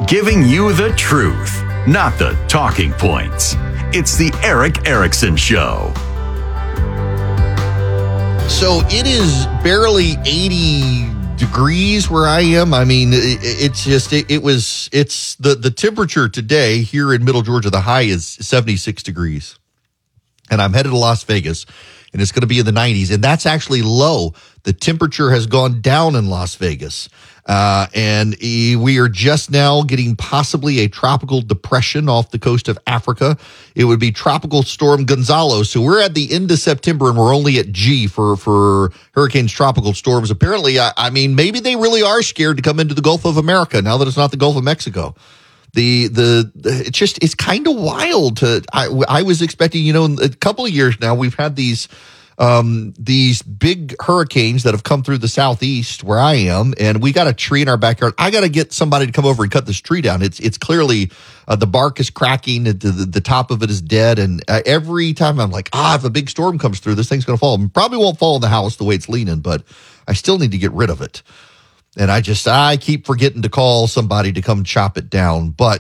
Giving you the truth, not the talking points. It's the Erick Erickson Show. So it is barely 80 degrees where I am. I mean, it's the temperature today here in Middle Georgia. The high is 76 degrees. And I'm headed to Las Vegas, and it's going to be in the 90s. And that's actually low. The temperature has gone down in Las Vegas. And we are just now getting possibly a tropical depression off the coast of Africa. It would be Tropical Storm Gonzalo. So we're at the end of September, and we're only at G for hurricanes, tropical storms. Apparently, I mean, maybe they really are scared to come into the Gulf of America now that it's not the Gulf of Mexico. It's kind of wild I was expecting, in a couple of years now, we've had these big hurricanes that have come through the southeast where I am, and we got a tree in our backyard. I got to get somebody to come over and cut this tree down. It's clearly the bark is cracking, the top of it is dead, and every time I'm like, if a big storm comes through, this thing's going to fall. It probably won't fall in the house the way it's leaning, but I still need to get rid of it. And I keep forgetting to call somebody to come chop it down, but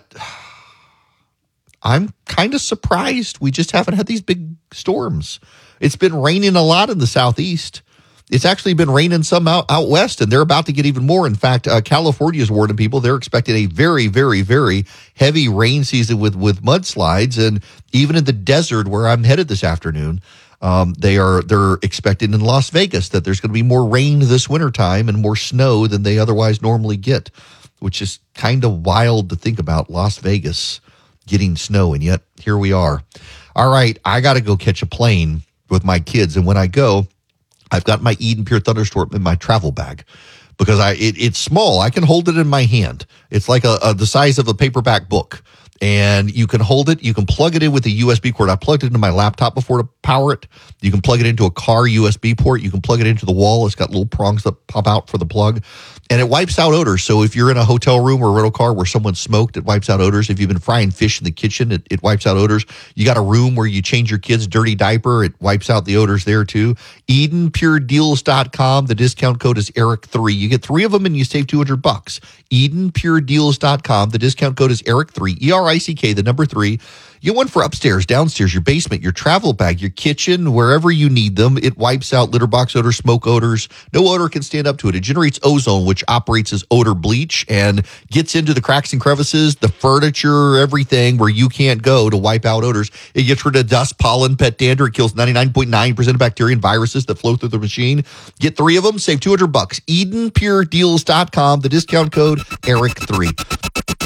I'm kind of surprised we just haven't had these big storms. It's been raining a lot in the southeast. It's actually been raining some out west, and they're about to get even more. In fact, California is warning people they're expecting a very, very, very heavy rain season with mudslides. And even in the desert where I'm headed this afternoon, they're expecting in Las Vegas that there's going to be more rain this wintertime and more snow than they otherwise normally get, which is kind of wild to think about, Las Vegas getting snow, and yet here we are. All right, I got to go catch a plane with my kids, and when I go, I've got my Eden Pure Thunderstorm in my travel bag because it's small. I can hold it in my hand. It's like the size of a paperback book. And you can hold it. You can plug it in with a USB cord. I plugged it into my laptop before to power it. You can plug it into a car USB port. You can plug it into the wall. It's got little prongs that pop out for the plug. And it wipes out odors. So if you're in a hotel room or a rental car where someone smoked, it wipes out odors. If you've been frying fish in the kitchen, it wipes out odors. You got a room where you change your kid's dirty diaper, it wipes out the odors there too. EdenPureDeals.com. The discount code is Erick3. You get 3 of them and you save $200. EdenPureDeals.com. The discount code is Erick3. ERICK, the number 3. You get one for upstairs, downstairs, your basement, your travel bag, your kitchen, wherever you need them. It wipes out litter box odors, smoke odors. No odor can stand up to it. It generates ozone, which operates as odor bleach and gets into the cracks and crevices, the furniture, everything where you can't go to wipe out odors. It gets rid of dust, pollen, pet dander. It kills 99.9% of bacteria and viruses that flow through the machine. Get 3 of them, save $200. EdenPureDeals.com. The discount code Erick3.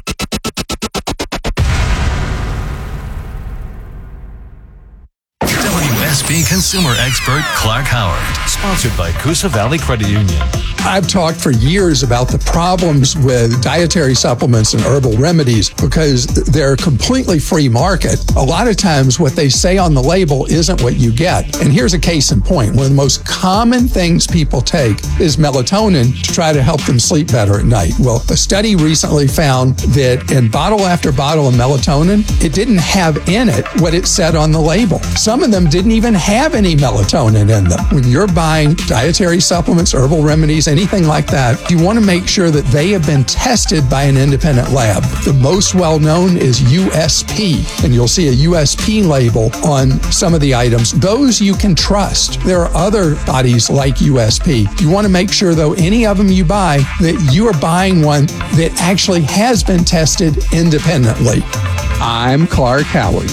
WSB consumer expert Clark Howard, sponsored by Coosa Valley Credit Union. I've talked for years about the problems with dietary supplements and herbal remedies because they're a completely free market. A lot of times what they say on the label isn't what you get. And here's a case in point. One of the most common things people take is melatonin to try to help them sleep better at night. Well, a study recently found that in bottle after bottle of melatonin, it didn't have in it what it said on the label. Some of them didn't even have any melatonin in them. When you're buying dietary supplements, herbal remedies, anything like that, you want to make sure that they have been tested by an independent lab. The most well-known is USP, and you'll see a USP label on some of the items. Those you can trust. There are other bodies like USP. You want to make sure, though, any of them you buy, that you are buying one that actually has been tested independently. I'm Clark Howard.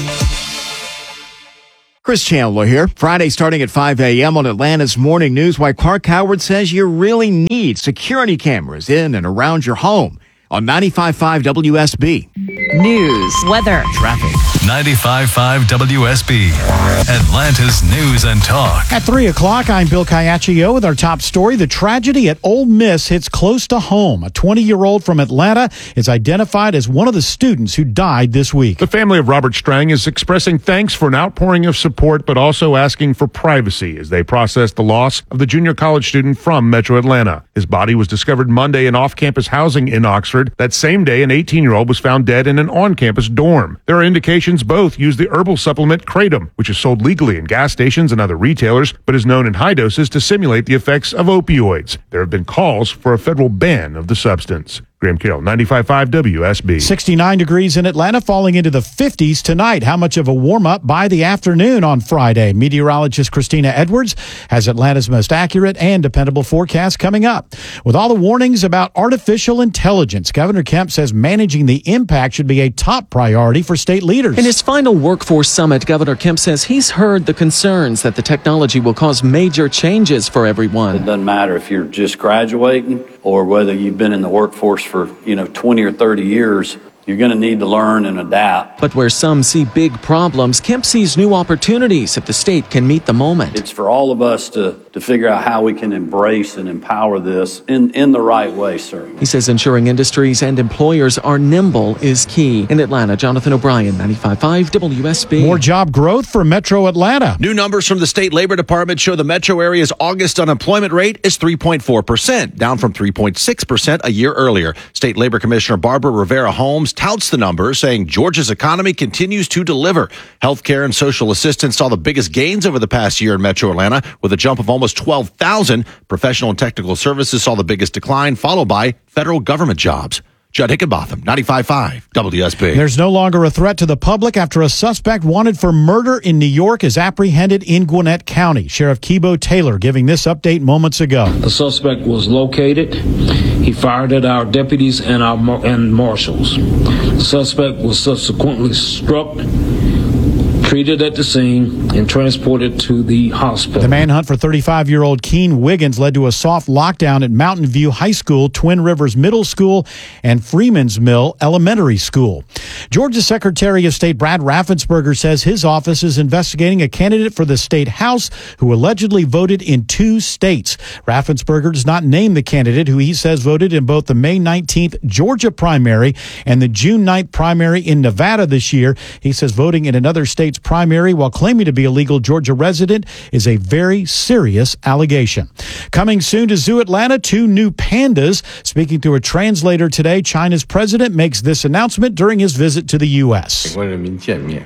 Chris Chandler here. Friday starting at 5 a.m. on Atlanta's Morning News, why Clark Howard says you really need security cameras in and around your home on 95.5 WSB. News, weather, traffic. 95.5 WSB, Atlanta's News and Talk. At 3 o'clock, I'm Bill Caiaccio with our top story. The tragedy at Ole Miss hits close to home. A 20-year-old from Atlanta is identified as one of the students who died this week. The family of Robert Strang is expressing thanks for an outpouring of support, but also asking for privacy as they process the loss of the junior college student from Metro Atlanta. His body was discovered Monday in off-campus housing in Oxford. That same day, an 18-year-old was found dead in an on-campus dorm. There are indications both use the herbal supplement Kratom, which is sold legally in gas stations and other retailers, but is known in high doses to simulate the effects of opioids. There have been calls for a federal ban of the substance. Graham Carroll, 95.5 WSB. 69 degrees in Atlanta, falling into the 50s tonight. How much of a warm-up by the afternoon on Friday? Meteorologist Christina Edwards has Atlanta's most accurate and dependable forecast coming up. With all the warnings about artificial intelligence, Governor Kemp says managing the impact should be a top priority for state leaders. In his final workforce summit, Governor Kemp says he's heard the concerns that the technology will cause major changes for everyone. It doesn't matter if you're just graduating or whether you've been in the workforce for 20 or 30 years. You're going to need to learn and adapt. But where some see big problems, Kemp sees new opportunities if the state can meet the moment. It's for all of us to figure out how we can embrace and empower this in the right way, certainly. He says ensuring industries and employers are nimble is key. In Atlanta, Jonathan O'Brien, 95.5 WSB. More job growth for Metro Atlanta. New numbers from the state labor department show the metro area's August unemployment rate is 3.4%, down from 3.6% a year earlier. State Labor Commissioner Barbara Rivera Holmes touts the numbers, saying Georgia's economy continues to deliver. Healthcare and social assistance saw the biggest gains over the past year in Metro Atlanta, with a jump of almost 12,000. Professional and technical services saw the biggest decline, followed by federal government jobs. Judd Hickenbotham, 95.5 WSB. There's no longer a threat to the public after a suspect wanted for murder in New York is apprehended in Gwinnett County. Sheriff Kibo Taylor giving this update moments ago. The suspect was located. He fired at our deputies and marshals. The suspect was subsequently struck, treated at the scene, and transported to the hospital. The manhunt for 35-year-old Keen Wiggins led to a soft lockdown at Mountain View High School, Twin Rivers Middle School, and Freeman's Mill Elementary School. Georgia Secretary of State Brad Raffensperger says his office is investigating a candidate for the state house who allegedly voted in 2 states. Raffensperger does not name the candidate, who he says voted in both the May 19th Georgia primary and the June 9th primary in Nevada this year. He says voting in another state's primary while claiming to be a legal Georgia resident is a very serious allegation. Coming soon to Zoo Atlanta, 2 new pandas. Speaking to a translator today, China's president makes this announcement during his visit to the U.S. The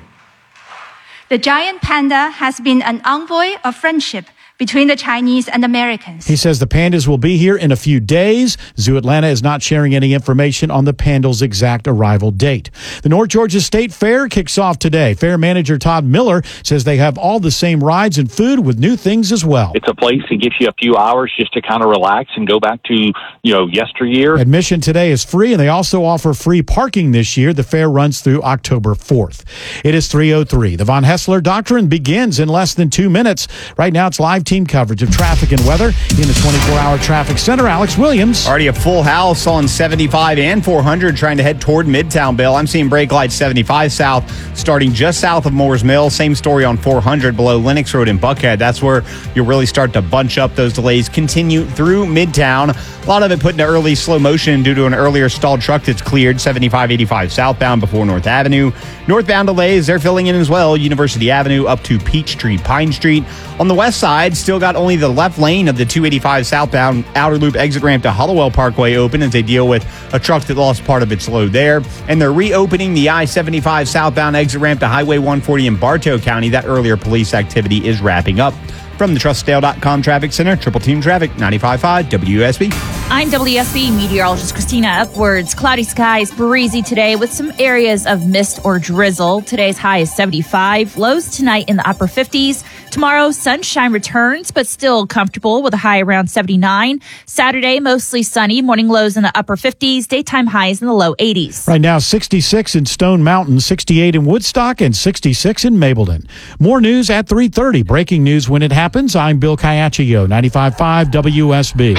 giant panda has been an envoy of friendship between the Chinese and Americans. He says the pandas will be here in a few days. Zoo Atlanta is not sharing any information on the pandas' exact arrival date. The North Georgia State Fair kicks off today. Fair manager Todd Miller says they have all the same rides and food with new things as well. It's a place that gives you a few hours just to kind of relax and go back to, yesteryear. Admission today is free, and they also offer free parking this year. The fair runs through October 4th. It is 3:03. The Von Hessler Doctrine begins in less than 2 minutes. Right now, it's live team coverage of traffic and weather in the 24-hour traffic center. Alex Williams. Already a full house on 75 and 400 trying to head toward Midtown, Bill. I'm seeing brake lights 75 south starting just south of Moores Mill. Same story on 400 below Lennox Road in Buckhead. That's where you'll really start to bunch up. Those delays continue through Midtown. A lot of it put into early slow motion due to an earlier stalled truck that's cleared 75-85 southbound before North Avenue. Northbound delays, they're filling in as well. University Avenue up to Peachtree, Pine Street. On the west side, still got only the left lane of the 285 southbound outer loop exit ramp to Hollowell Parkway open as they deal with a truck that lost part of its load there. And they're reopening the I-75 southbound exit ramp to Highway 140 in Bartow County. That earlier police activity is wrapping up. From the TrustDale.com Traffic Center, Triple Team Traffic, 95.5 WSB. I'm WSB meteorologist Christina Edwards. Cloudy skies, breezy today with some areas of mist or drizzle. Today's high is 75. Lows tonight in the upper 50s. Tomorrow, sunshine returns, but still comfortable with a high around 79. Saturday, mostly sunny. Morning lows in the upper 50s. Daytime highs in the low 80s. Right now, 66 in Stone Mountain, 68 in Woodstock, and 66 in Mableton. More news at 3:30. Breaking news when it happens. I'm Bill Caiaccio, 95.5 WSB.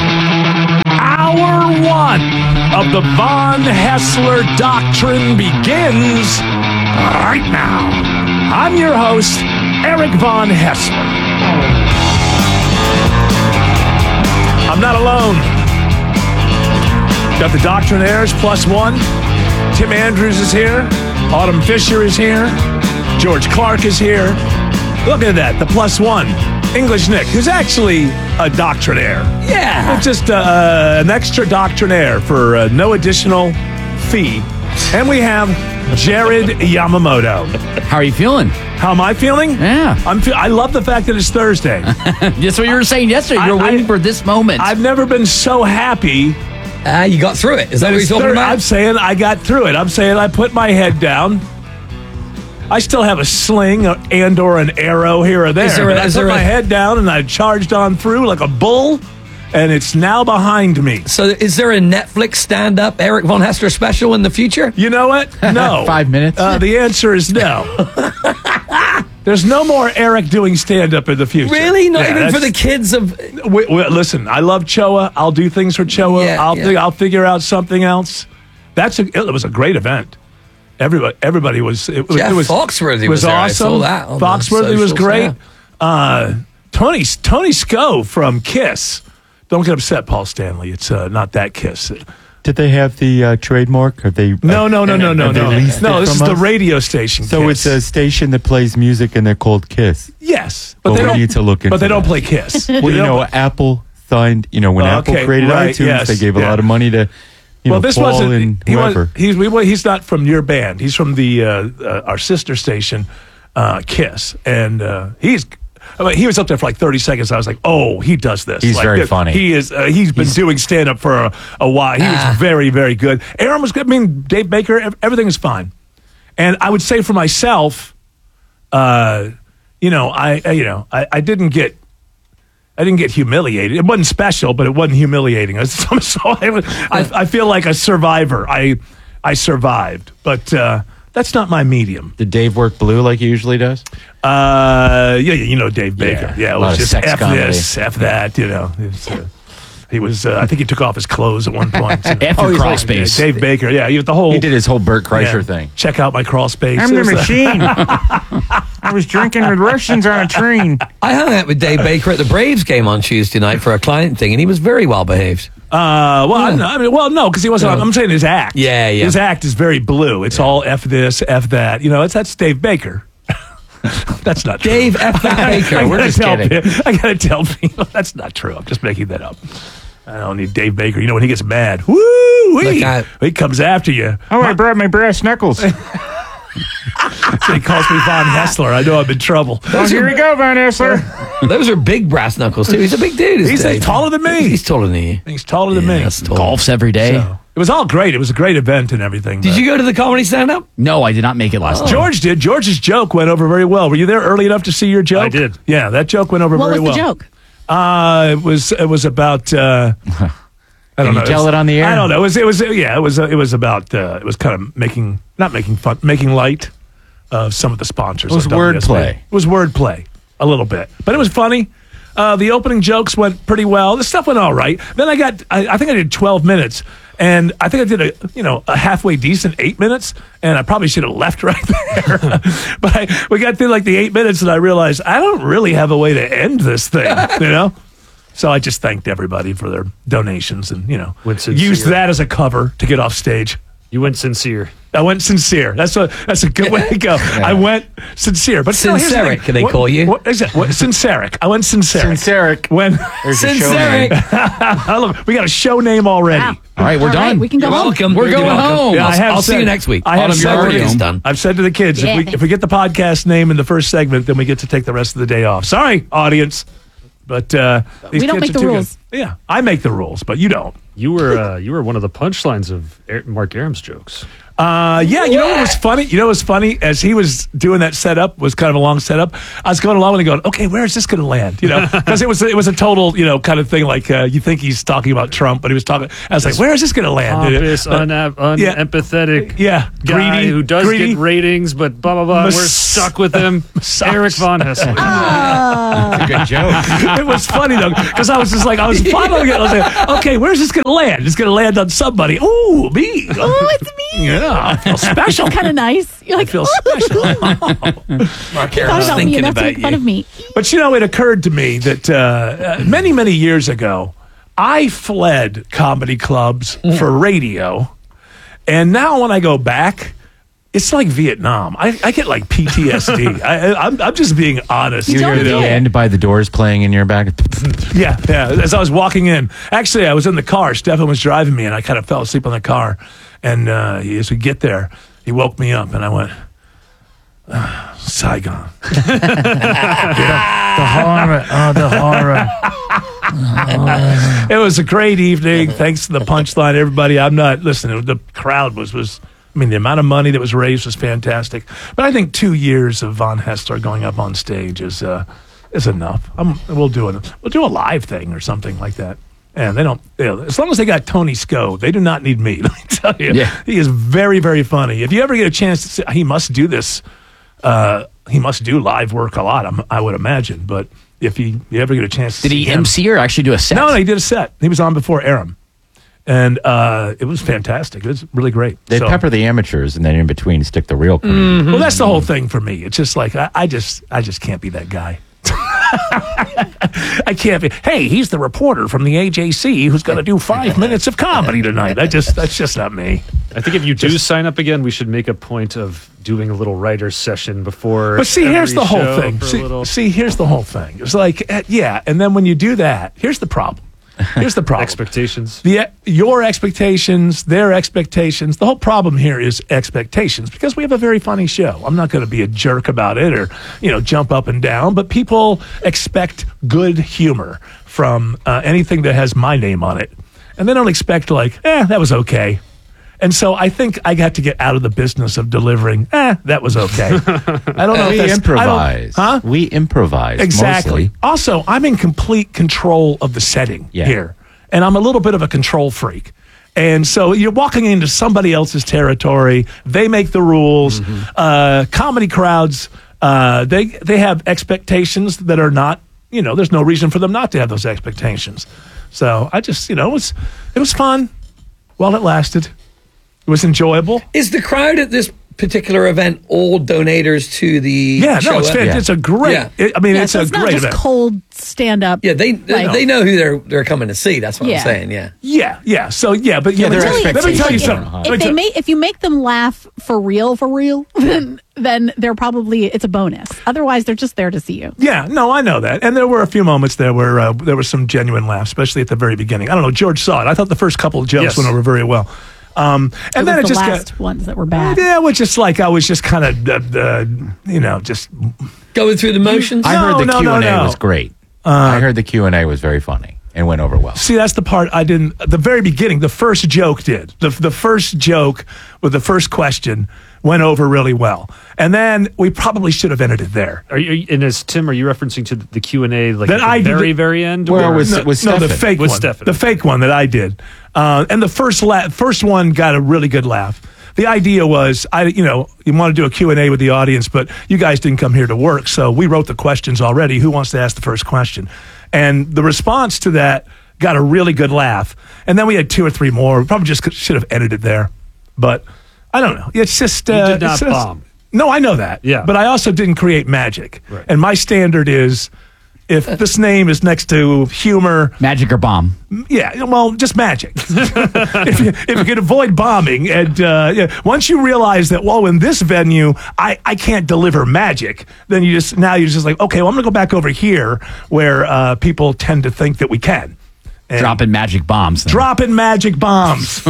Hour 1 of the Von Hessler Doctrine begins right now. I'm your host, Eric Von Hessler. I'm not alone. Got the Doctrinaires +1. Tim Andrews is here. Autumn Fisher is here. George Clark is here. Look at that, the +1. English Nick, who's actually a doctrinaire. Yeah. It's just an extra doctrinaire for no additional fee. And we have Jared Yamamoto. How are you feeling? How am I feeling? Yeah. I love the fact that it's Thursday. That's what you were saying yesterday. You're waiting for this moment. I've never been so happy You got through it. Is that what you're talking about? I'm saying I got through it. I'm saying I put my head down. I still have a sling or an arrow here or there. I put my head down and I charged on through like a bull, and it's now behind me. So is there a Netflix stand-up Eric Von Hester special in the future? You know what? No. 5 minutes? The answer is no. There's no more Eric doing stand-up in the future. Really? Not even for the kids of... Listen, I love Choa. I'll do things for Choa. I'll figure out something else. It was a great event. Everybody was. Jeff Foxworthy was there. Awesome. I saw that on Foxworthy was great. Tony Sco from Kiss. Don't get upset, Paul Stanley. It's not that Kiss. Did they have the trademark? Have they? No. This is the radio station. So Kiss. It's a station that plays music, and they're called Kiss. Yes, but we need to look into. But they don't play Kiss. Well, Apple signed. When Apple created iTunes, they gave a lot of money to. This Paul wasn't. And He's not from your band. He's from the our sister station, Kiss, and he was up there for like 30 seconds. I was like, oh, he does this. He's very funny. He is. He's been doing stand up for a while. He was very, very good. Aaron was good. I mean, Dave Baker. Everything is fine. And I would say for myself, I didn't get. I didn't get humiliated. It wasn't special, but it wasn't humiliating. I feel like a survivor. I survived, but that's not my medium. Did Dave work blue like he usually does? Dave Baker. Yeah, it was just F this, F that. He was. I think he took off his clothes at one point. F your crawl space. Dave Baker. Yeah, he did his whole Bert Kreischer thing. Check out my crawl space. I'm the machine. I was drinking with Russians on a train. I hung out with Dave Baker at the Braves game on Tuesday night for a client thing, and he was very well behaved. No, because he wasn't. I'm saying his act. Yeah. His act is very blue. It's all F this, F that. That's Dave Baker. That's not true. Dave F. Baker. We're just kidding. I gotta tell people that's not true. I'm just making that up. I don't need Dave Baker. When he gets mad, he comes after you. Oh, I brought my brass knuckles. So he calls me Von Hessler. I know I'm in trouble. Oh, here we go, Von Hessler. Those are big brass knuckles, too. He's a big dude. He's taller than me. He's taller than you. He's taller than me. Golfs every day. So, it was all great. It was a great event and everything. Did you go to the comedy stand-up? No, I did not make it last time. George did. George's joke went over very well. Were you there early enough to see your joke? I did. Yeah, that joke went over very well. What was the joke? It was about. I don't know. Can you tell it on the air? I don't know. It was about. It was kind of making light of some of the sponsors. It was wordplay. It was wordplay a little bit, but it was funny. The opening jokes went pretty well. The stuff went all right. Then I think I did 12 minutes, and I think I did a halfway decent 8 minutes, and I probably should have left right there. But we got through like the 8 minutes, and I realized I don't really have a way to end this thing, So I just thanked everybody for their donations, and used that as a cover to get off stage. You went sincere. I went sincere. That's a good way to go. Yeah. I went sincere. But Sinceric, can they call you? What is it? Sinceric. I went sinceric. Sinceric. Look, we got a show name already. Wow. All right, we're done. We can go home. Welcome. We're going home. Yeah, I'll see you next week. Autumn, you're already home. I've said to the kids, if we get the podcast name in the first segment, then we get to take the rest of the day off. Sorry, audience. But these we don't make the rules. Good. Yeah, I make the rules, but you don't. You were one of the punchlines of Mark Aram's jokes. You know what was funny? You know what was funny? As he was doing that setup, was kind of a long setup. I was going along with it going, okay, where is this going to land? Because it was a total, kind of thing like you think he's talking about Trump, but he was talking. I was like, where is this going to land? Pompous, unempathtic, greedy, who does get ratings, but blah blah blah. We're stuck with him. Eric Von Hessler. That's a good joke. It was funny though, because I was just like, I was following it. I was like, okay, where's this going to land? It's going to land on somebody. Ooh, me. Oh, it's me. Yeah. I feel special. Kind of nice. You're like, I feel special. Mark Aram's thinking about you. Fun of me. But it occurred to me that many, many years ago, I fled comedy clubs for radio, and now when I go back, it's like Vietnam. I get like PTSD. I'm just being honest. You hear the end by the Doors playing in your back. Yeah. As I was walking in, actually, I was in the car. Stefan was driving me, and I kind of fell asleep in the car. And as we get there, he woke me up, and I went, Saigon. The horror. Oh, the horror. It was a great evening. Thanks to the punchline, everybody. I'm not listening. The crowd was. I mean, the amount of money that was raised was fantastic. But I think 2 years of Von Hessler going up on stage is enough. We'll do it. We'll do a live thing or something like that. And they don't. As long as they got Tony Sco, they do not need me. Let me tell you, he is very, very funny. If you ever get a chance to see, he must do this. He must do live work a lot. I would imagine. But if you ever get a chance, to did see he him, MC or actually do a set? No, he did a set. He was on before Aram. And it was fantastic. It was really great. They pepper the amateurs, and then in between stick the real comedians. Well, that's the whole thing for me. It's just like I just can't be that guy. I can't be. Hey, he's the reporter from the AJC who's going to do 5 minutes of comedy tonight. That's just not me. I think if you do sign up again, we should make a point of doing a little writer's session before. But see, here's the whole show thing. for Here's the whole thing. It's like, and then when you do that, here's the problem. Here's the problem. Expectations. Your expectations, their expectations. The whole problem here is expectations, because we have a very funny show. I'm not going to be a jerk about it or, jump up and down, but people expect good humor from anything that has my name on it. And they don't expect that was okay. And so I think I got to get out of the business of delivering, that was okay. I don't know if we improvise. We improvise. Exactly. Mostly. Also, I'm in complete control of the setting here. And I'm a little bit of a control freak. And so you're walking into somebody else's territory. They make the rules. Comedy crowds, they have expectations that are not, there's no reason for them not to have those expectations. So I just, it was fun while it lasted. It was enjoyable. Is the crowd at this particular event all donators to the show? It's a great. It's a great not just event. Cold stand up. Yeah, they know who they're coming to see. That's what I'm saying. Yeah. So but let me tell you something. If you make them laugh for real, then they're probably it's a bonus. Otherwise, they're just there to see you. Yeah, no, I know that. And there were a few moments there where there was some genuine laughs, especially at the very beginning. I don't know. George saw it. I thought the first couple of jokes went over very well. And then it just last ones that were bad. Yeah, which is like I was just kind of, just going through the motions. I heard the Q&A was great. I heard the Q&A was very funny and went over well. See, that's the part I didn't. At the very beginning, the first joke did. The first joke with the first question went over really well, and then we probably should have ended it there. Are you referencing to the Q&A that at the very end? Where was the fake one? The fake one that I did, and the first one got a really good laugh. The idea was, you want to do a Q&A with the audience, but you guys didn't come here to work, so we wrote the questions already. Who wants to ask the first question? And the response to that got a really good laugh. And then we had 2 or 3 more. We probably just should have edited there. But I don't know. It's just... you did not bomb. No, I know that. Yeah. But I also didn't create magic. Right. And my standard is... If this name is next to humor... Magic or bomb. Yeah, well, just magic. if you can avoid bombing. And once you realize that, in this venue, I can't deliver magic, then you're just like, okay, well, I'm going to go back over here where people tend to think that we can. And dropping magic bombs. Dropping magic bombs.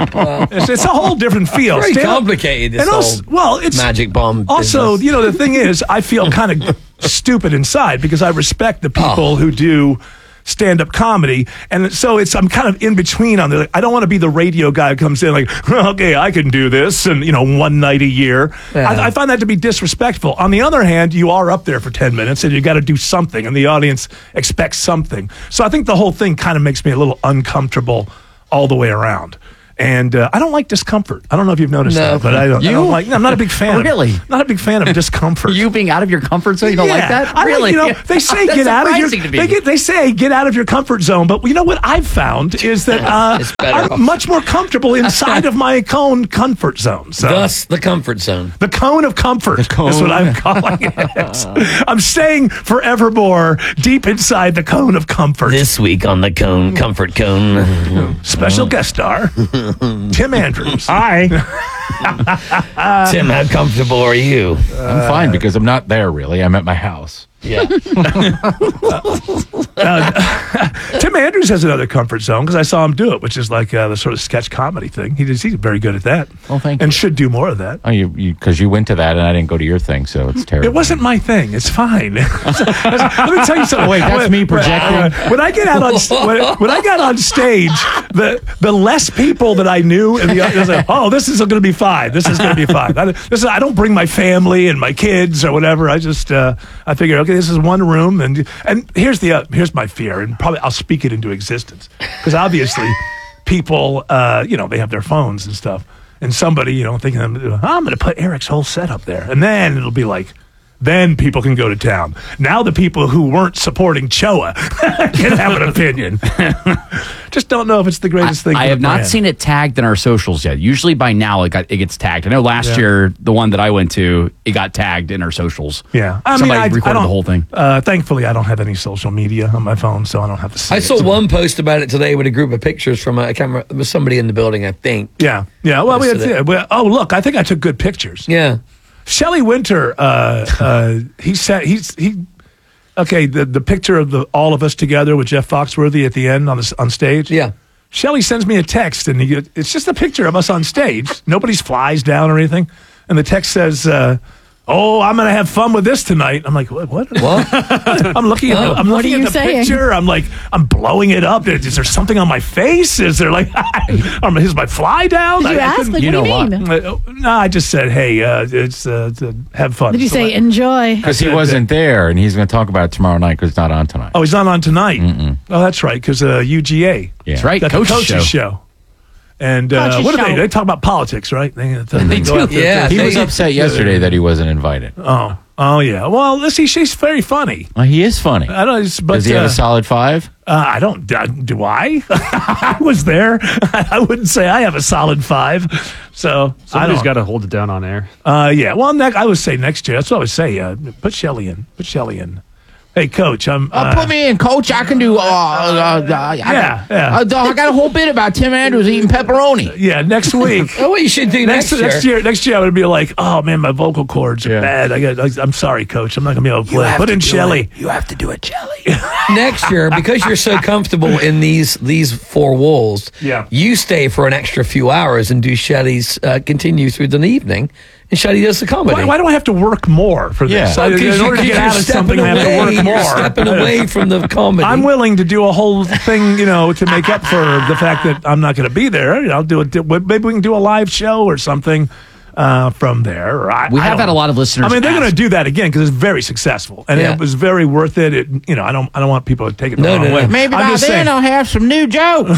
It's a whole different feel. It's very complicated, it's magic bomb Also, business. the thing is, I feel kind of stupid inside because I respect the people who do stand-up comedy, and so I'm kind of in between on the. I don't want to be the radio guy who comes in like, okay, I can do this, and one night a year. Yeah. I find that to be disrespectful. On the other hand, you are up there for 10 minutes, and you got to do something, and the audience expects something. So I think the whole thing kind of makes me a little uncomfortable all the way around. And I don't like discomfort. I don't know if you've noticed that, but I don't like. I'm not a big fan. Really? Not a big fan of discomfort. You being out of your comfort zone, you don't like that? Really? They say get out of your. They say get out of your comfort zone, but you know what I've found is that I'm much more comfortable inside of my own comfort zone. So. Thus, the comfort zone. The cone of comfort is what I'm calling it. I'm staying forevermore deep inside the cone of comfort. This week on the comfort cone, special guest star. Tim Andrews. Hi. Tim, how comfortable are you? I'm fine because I'm not there really. I'm at my house. Yeah. Tim Andrews has another comfort zone because I saw him do it, which is like the sort of sketch comedy thing. He's very good at that. Well, thank you. And should do more of that. Oh, because you went to that and I didn't go to your thing, so it's terrible. It wasn't my thing. It's fine. Let me tell you something. Wait, that's me projecting. When I get out on when I got on stage, the less people that I knew in the audience, like, oh, this is going to be fine. This is going to be fine. I don't bring my family and my kids or whatever. I just I figure, okay, this is one room, and here's my fear, and probably I'll speak it into existence because obviously people they have their phones and stuff, and somebody thinking I'm going to put Eric's whole setup there, and then it'll be like. Then people can go to town. Now the people who weren't supporting Choa can have an opinion. Just don't know if it's the greatest thing. I have not seen it tagged in our socials yet. Usually by now it gets tagged. I know last year, the one that I went to, it got tagged in our socials. Yeah. Somebody recorded the whole thing. Thankfully, I don't have any social media on my phone, so I don't have to see I saw one post about it today with a group of pictures from a camera. There was somebody in the building, I think. Yeah. Yeah. Well, look, I think I took good pictures. Yeah. Shelley Winter, the picture of all of us together with Jeff Foxworthy at the end on stage. Yeah. Shelley sends me a text, and it's just a picture of us on stage. Nobody's flies down or anything. And the text says, I'm going to have fun with this tonight. I'm like, what? I'm looking at the picture. I'm like, I'm blowing it up. Is there something on my face? Is there like, is my fly down? Did you ask? Like, what do you mean? No, I just said, hey, it's have fun. Did you say enjoy? Because he wasn't there, and he's going to talk about it tomorrow night because he's not on tonight. Oh, he's not on tonight? Mm-mm. Oh, that's right, because UGA. Yeah. That's right, Coach's show. And what do they do? They talk about politics, right? They do. Yeah. He was upset yesterday that he wasn't invited. Oh yeah. Well, she's very funny. He is funny. I don't. Does he have a solid 5? I don't. Do I? I was there. I wouldn't say I have a solid 5. So somebody's got to hold it down on air. Yeah. Well, I would say next year. That's what I would say. Put Shelley in. Hey, Coach, put me in, Coach. I can do. I got a whole bit about Tim Andrews eating pepperoni. Yeah, next week. What you should do next year? Next year, I would be like, oh man, my vocal cords are bad. I'm sorry, Coach. I'm not gonna be able to play. Put in Shelley. You have to do it, Shelley. Next year, because you're so comfortable in these 4 walls, you stay for an extra few hours and do Shelley's continue through the evening. And Shelley does the comedy. Why do I have to work more for this? Yeah. In order to get out of something, I have to work more. You're stepping away from the comedy. I'm willing to do a whole thing, to make up for the fact that I'm not going to be there. I'll do it. Maybe we can do a live show or something from there. We have had a lot of listeners. I mean, they're going to do that again because it's very successful and it was very worth it. I don't want people to take it the wrong way. Maybe by then I'll have some new jokes.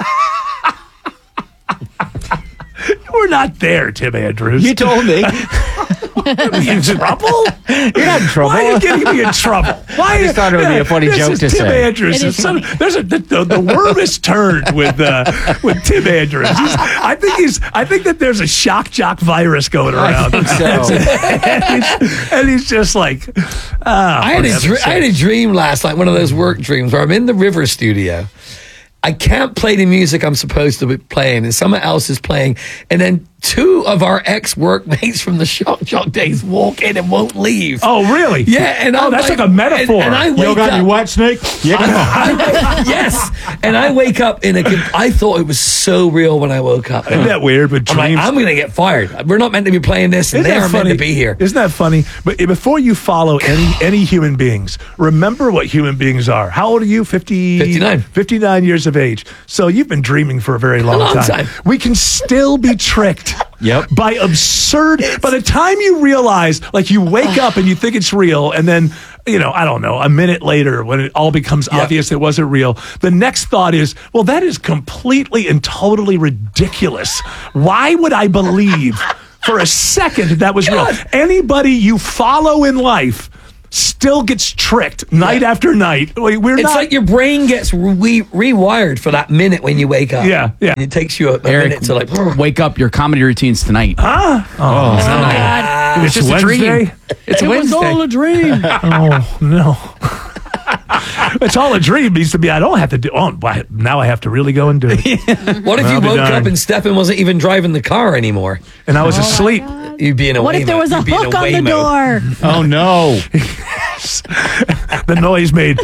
We're not there, Tim Andrews. You told me. Are you in trouble? You're not in trouble. Why are you getting me in trouble? I just thought it would be a funny joke to Tim say. Andrews. There's the worm is turned with Tim Andrews. I think that there's a shock jock virus going around. I think so. and he's just like, I had a dream last night, one of those work dreams where I'm in the River studio. I can't play the music I'm supposed to be playing, and someone else is playing, and then 2 of our ex-workmates from the Shock Jock days walk in and won't leave. Oh, really? Yeah. And that's like a metaphor. And I wake up. You what, Snake? Yes. And I wake up I thought it was so real when I woke up. Isn't that weird? But dreams. I'm going to get fired. We're not meant to be playing this, and they are meant to be here. Isn't that funny? But before you follow any human beings, remember what human beings are. How old are you? 59. 59 years of age. So you've been dreaming for a very long time. We can still be tricked. Yep. By the time you realize, like you wake up and you think it's real, and then, I don't know, a minute later when it all becomes obvious it wasn't real, the next thought is, well, that is completely and totally ridiculous. Why would I believe for a second that was real? Anybody you follow in life still gets tricked night after night. It's like your brain gets rewired for that minute when you wake up. Yeah. And it takes you a minute to wake up. Your comedy routines tonight. Huh? Oh my God! It's just Wednesday. A dream. It's a Wednesday. It was all a dream. Oh no. It's all a dream means to me I don't have to do. Oh, now I have to really go and do it. What if you woke up and Stefan wasn't even driving the car anymore? And I was asleep. You'd be in a What if there was a hook on the door? Oh no. The noise made.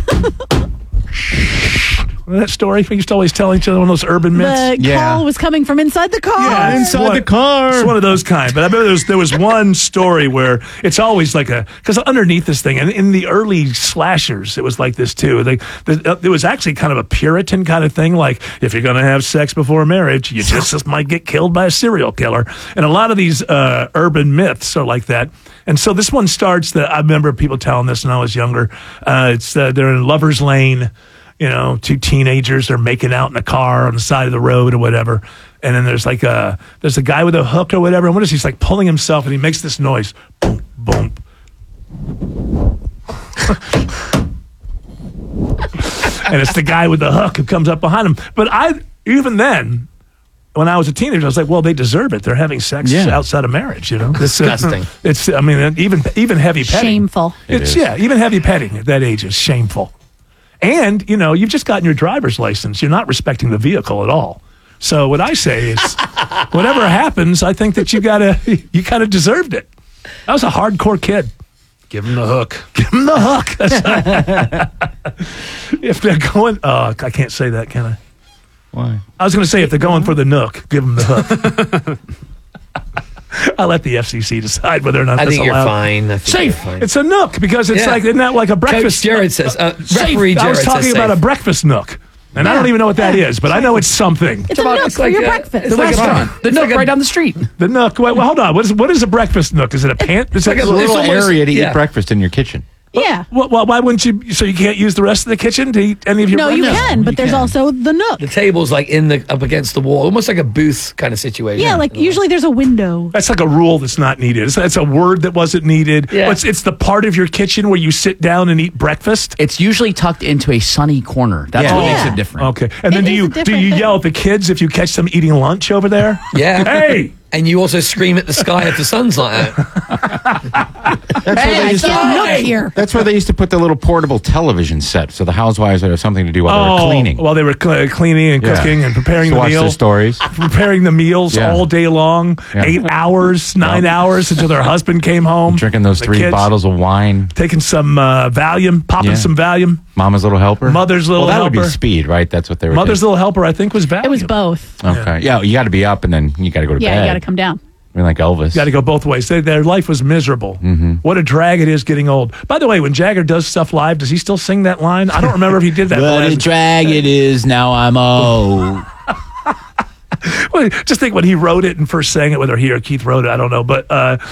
That story we used to always tell each other, one of those urban myths. The call was coming from inside the car. Yeah, inside the car. It's one of those kind. But I remember there was one story where it's always like because underneath this thing, and in the early slashers, it was like this too. It was actually kind of a Puritan kind of thing. Like, if you're going to have sex before marriage, you just might get killed by a serial killer. And a lot of these urban myths are like that. And so this one starts I remember people telling this when I was younger. They're in Lover's Lane. Two teenagers are making out in a car on the side of the road or whatever. And then there's a guy with a hook or whatever. And what is he? He's like pulling himself and he makes this noise. Boom, boom. And it's the guy with the hook who comes up behind him. But even then, when I was a teenager, I was like, well, they deserve it. They're having sex outside of marriage, Disgusting. Even heavy petting. Shameful. Even heavy petting at that age is shameful. And, you've just gotten your driver's license. You're not respecting the vehicle at all. So what I say is, whatever happens, I think that you kind of deserved it. I was a hardcore kid. Give him the hook. Give him the hook. If they're going, I can't say that, can I? Why? I was going to say, if they're going for the nook, give them the hook. I'll let the FCC decide whether or not that's allowed. I think Safe. you're fine. It's a nook because it's isn't that like a breakfast? Coach Jared says, referee Jared I was talking says about safe. a breakfast nook. And I don't even know what that is, but I know it's something. It's a nook for your breakfast. The restaurant. The nook right down the street. The nook. Well, hold on. What is a breakfast nook? Is it a pant? It's like a little area to eat breakfast in your kitchen. Yeah. Well, why wouldn't you? So you can't use the rest of the kitchen to eat any of your No, you breakfast? can, but there's also the nook. The table's like up against the wall, almost like a booth kind of situation. Yeah, like usually there's a window. That's like a rule that's not needed. It's a word that wasn't needed. Yeah. It's the part of your kitchen where you sit down and eat breakfast. It's usually tucked into a sunny corner. That's what makes it different. Okay. And then do you yell at the kids if you catch them eating lunch over there? Yeah. Hey! And you also scream at the sky if the sun's not out. That's where they used to put the little portable television set, so the housewives would have something to do while they were cleaning. While they were cleaning and cooking and preparing the watch meal. their stories. Preparing the meals all day long, 8 hours, 9 hours until their husband came home. Drinking those 3 bottles of wine. Taking some Valium, popping some Valium. Mama's Little Helper? Mother's Little Helper. Helper. That would be Speed, right? That's what they were Mother's Little Helper, I think, was Valium. It was both. Okay. Yeah, you got to be up and then you got to go to bed. Yeah, you got to come down. I mean, like Elvis. Got to go both ways. Their life was miserable. Mm-hmm. What a drag it is getting old. By the way, when Jagger does stuff live, does he still sing that line? I don't remember if he did that. What a drag it is, now I'm old. Well, just think when he wrote it and first sang it, whether he or Keith wrote it, I don't know. But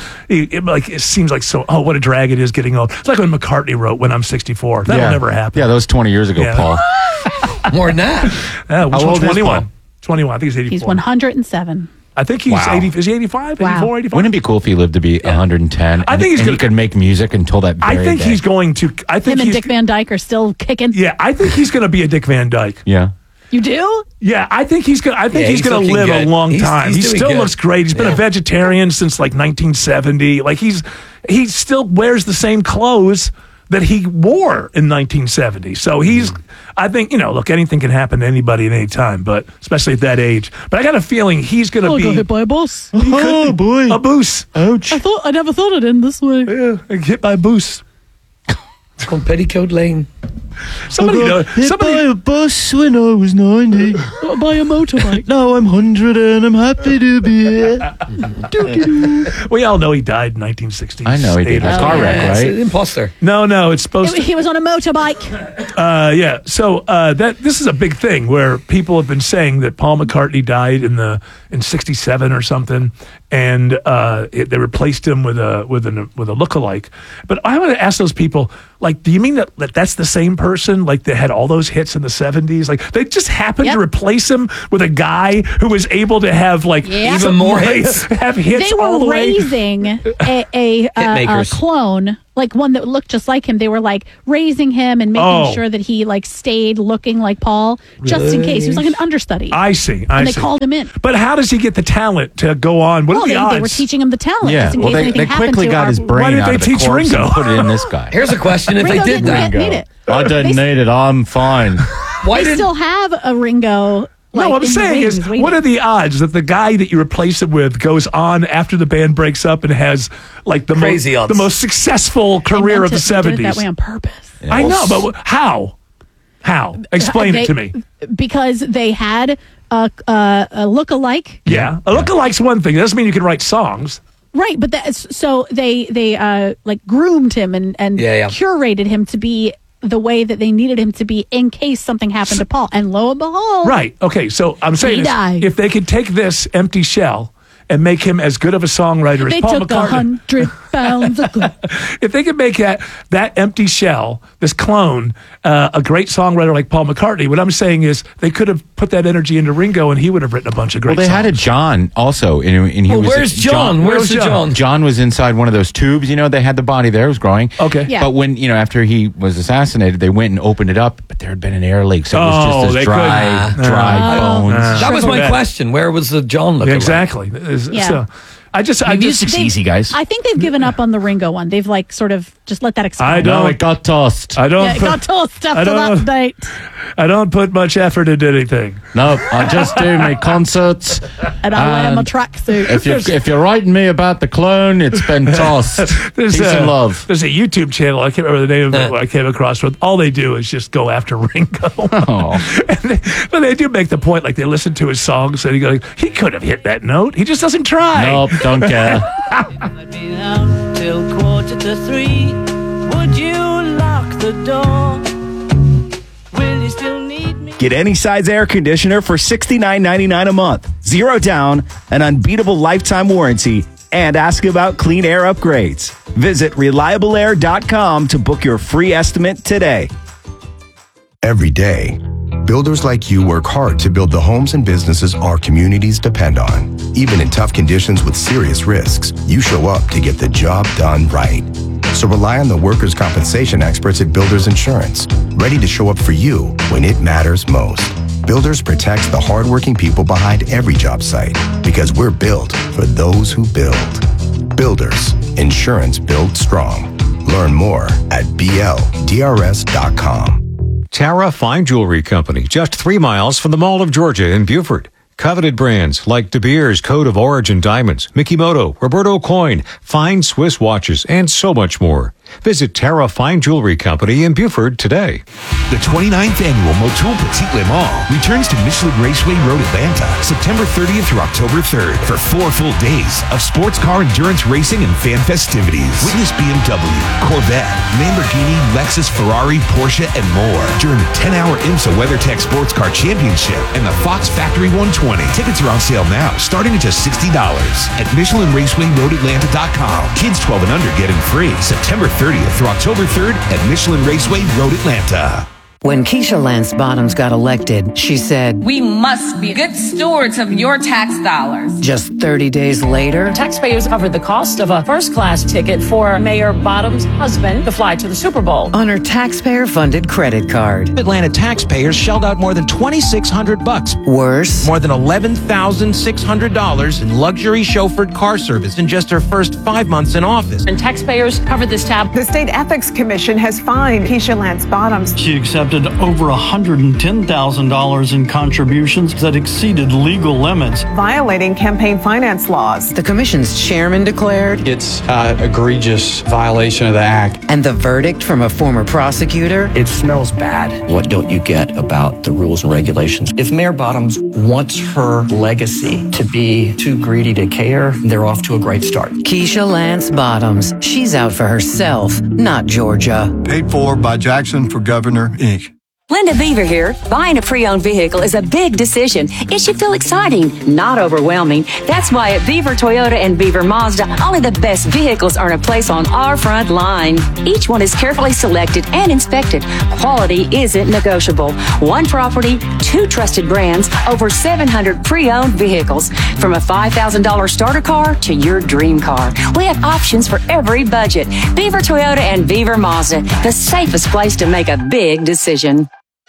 it seems like what a drag it is getting old. It's like when McCartney wrote When I'm 64. That'll never happen. Yeah, that was 20 years ago, Paul. More than that. How old is 21. Paul? 21. I think he's 84. He's 107. I think he's 80. Is he 85? 84, 85? Wouldn't it be cool if he lived to be 110? I think he could make music until that very I think day? he's going to. I think Him and Dick Van Dyke are still kicking. Yeah, I think he's going to be a Dick Van Dyke. Yeah. You do? Yeah, I think he's going. I think he's going to live a long time. He still looks great. He's been a vegetarian since like 1970. Like he still wears the same clothes that he wore in 1970. So he's. I think look, anything can happen to anybody at any time, but especially at that age. But I got a feeling he's going to be got hit by a bus. Oh boy, a boost. Ouch! I never thought it'd end this way. Yeah, hit by a boost. It's called Petticoat Lane. Somebody by a bus when I was 90. By a motorbike. Now I'm 100 and I'm happy to be here. We all know he died in 1960. I know he did. A car wreck, right? It's an imposter. No, it's supposed to. He was on a motorbike. Yeah. So this is a big thing where people have been saying that Paul McCartney died in 67 or something, and they replaced him with a lookalike. But I want to ask those people, like, do you mean that that's the same person? Like, they had all those hits in the 70s? Like, they just happened to replace him with a guy who was able to have even more hits. Have hits They all the were way. raising a clone, like one that looked just like him. They were like raising him and making sure that he stayed looking like Paul, just in case. He was like an understudy. I see. And they called him in. But how does he get the talent to go on? What are the odds? They were teaching him the talent. Yeah, just in case anything they happened quickly to got his brain Why did out they of the teach corpse Ringo? and put it in this guy. Here's a question: if Ringo they did didn't that, need it. I didn't need it. I'm fine. They still have a Ringo No, what I'm saying is, what are the odds that the guy that you replace him with goes on after the band breaks up and has like the most successful career of the 70s? They did it that way on purpose. Yeah. I know, but how? How? Explain it to me. Because they had a look-alike. Yeah, a look-alike's one thing. That doesn't mean you can write songs. Right, but so they like groomed him and curated him to be the way that they needed him to be in case something happened to Paul. And lo and behold, right? Okay, so I'm saying if they could take this empty shell and make him as good of a songwriter as Paul McCartney. They took 100 pounds of gold. If they could make that empty shell, this clone, a great songwriter like Paul McCartney, what I'm saying is they could have put that energy into Ringo and he would have written a bunch of great songs. Well, they had a John also. And he was where's John? Where's the John? John was inside one of those tubes. They had the body there. It was growing. Okay. Yeah. But when, after he was assassinated, they went and opened it up, but there had been an air leak. So it was just this dry bones. That was my question. Where was the John looking Exactly. Yeah. So music's easy, guys. I think they've given up on the Ringo one. They've like sort of just let that expire. It got tossed. It got tossed after that date. I don't put much effort into anything. No, I just do my concerts. And I wear my tracksuit. If you're writing me about the clone, it's been tossed. Peace and love. There's a YouTube channel, I can't remember the name of it, I came across with. All they do is just go after Ringo. But they do make the point, like they listen to his songs and he could have hit that note. He just doesn't try. Nope, don't care. Till 2:45. Would you lock the door? Will you still need me? Get any size air conditioner for $69.99 a month. 0 down, an unbeatable lifetime warranty, and ask about clean air upgrades. Visit reliableair.com to book your free estimate today. Every day, builders like you work hard to build the homes and businesses our communities depend on. Even in tough conditions with serious risks, you show up to get the job done right. So rely on the workers' compensation experts at Builders Insurance, ready to show up for you when it matters most. Builders protects the hardworking people behind every job site because we're built for those who build. Builders, insurance built strong. Learn more at bldrs.com. Tara Fine Jewelry Company, just 3 miles from the Mall of Georgia in Beaufort. Coveted brands like De Beers Code of Origin Diamonds, Mikimoto, Roberto Coin, fine Swiss watches, and so much more. Visit Tara Fine Jewelry Company in Beaufort today. The 29th annual Motul Petit Le Mans returns to Michelin Raceway Road Atlanta, September 30th through October 3rd for 4 full days of sports car endurance racing and fan festivities. Witness BMW, Corvette, Lamborghini, Lexus, Ferrari, Porsche, and more during the 10-hour IMSA WeatherTech Sports Car Championship and the Fox Factory 120. Tickets are on sale now, starting at just $60 at MichelinRacewayRoadAtlanta.com. Kids 12 and under get in free September 30th through October 3rd at Michelin Raceway Road Atlanta. When Keisha Lance Bottoms got elected, she said, "We must be good stewards of your tax dollars." Just 30 days later, taxpayers covered the cost of a first-class ticket for Mayor Bottoms' husband to fly to the Super Bowl on her taxpayer-funded credit card. Atlanta taxpayers shelled out more than $2,600. Worse, more than $11,600 in luxury chauffeured car service in just her first 5 months in office. And taxpayers covered this tab. The State Ethics Commission has fined Keisha Lance Bottoms. She accepted over $110,000 in contributions that exceeded legal limits, violating campaign finance laws. The commission's chairman declared it's an egregious violation of the act. And the verdict from a former prosecutor? It smells bad. What don't you get about the rules and regulations? If Mayor Bottoms wants her legacy to be too greedy to care, they're off to a great start. Keisha Lance Bottoms. She's out for herself, not Georgia. Paid for by Jackson for Governor, Inc. Linda Beaver here. Buying a pre-owned vehicle is a big decision. It should feel exciting, not overwhelming. That's why at Beaver Toyota and Beaver Mazda, only the best vehicles earn a place on our front line. Each one is carefully selected and inspected. Quality isn't negotiable. One property, 2 trusted brands, over 700 pre-owned vehicles. From a $5,000 starter car to your dream car. We have options for every budget. Beaver Toyota and Beaver Mazda, the safest place to make a big decision.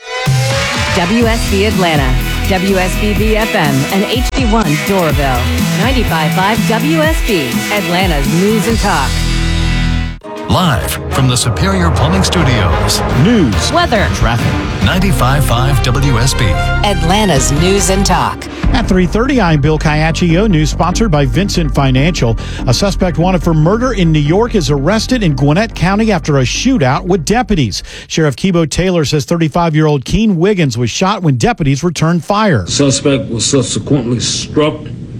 WSB Atlanta, WSBB FM, and HD1 Doraville. 95.5 WSB, Atlanta's News and Talk. Live from the Superior Plumbing Studios. News, weather, traffic. 95.5 WSB. Atlanta's News and Talk. At 3:30, I'm Bill Caiaccio. News sponsored by Vincent Financial. A suspect wanted for murder in New York is arrested in Gwinnett County after a shootout with deputies. Sheriff Kibo Taylor says 35-year-old Keen Wiggins was shot when deputies returned fire. The suspect was subsequently struck,